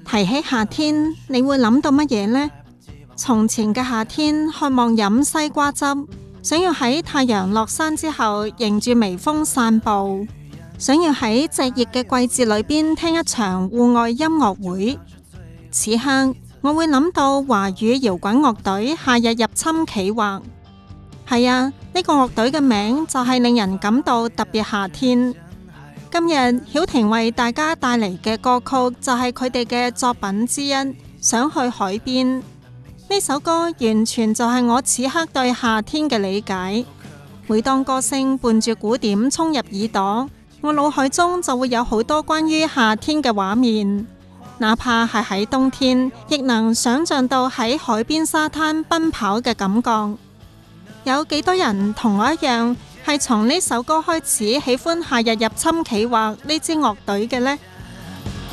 提起夏天，你會諗到乜嘢呢？從前嘅夏天，渴望飲西瓜汁，想要喺太陽落山之後迎住微風散步，想要喺炙熱嘅季節裏邊聽一場戶外音樂會。此刻我會諗到華語搖滾樂隊夏日入侵企劃。係啊，呢個樂隊嘅名就係令人感到特別夏天。今日曉婷為大家帶嚟嘅歌曲就係佢哋嘅作品之一，想去海邊。呢首歌完全就係我此刻對夏天嘅理解。每當歌聲伴住鼓點衝入耳朵，我腦海中就會有好多關於夏天嘅畫面。哪怕係喺冬天，亦能想象到喺海邊沙灘奔跑嘅感覺。有幾多人同我一樣係從呢首歌開始喜歡夏日入侵企劃呢支樂隊嘅呢？